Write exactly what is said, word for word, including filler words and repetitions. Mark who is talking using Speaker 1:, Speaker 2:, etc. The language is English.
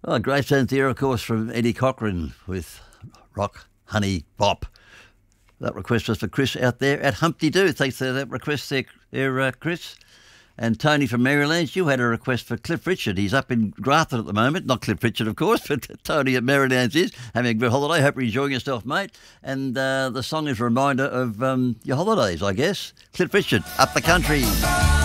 Speaker 1: Oh, great sounds there, of course, from Eddie Cochran with Rock Honey Bop. That request was for Chris out there at Humpty Doo. Thanks for that request there, there uh, Chris. And Tony from Maryland, you had a request for Cliff Richard. He's up in Grafton at the moment. Not Cliff Richard, of course, but Tony at Maryland is having a good holiday. Hope you're enjoying yourself, mate. And uh, the song is a reminder of um, your holidays, I guess. Cliff Richard, Up the Country.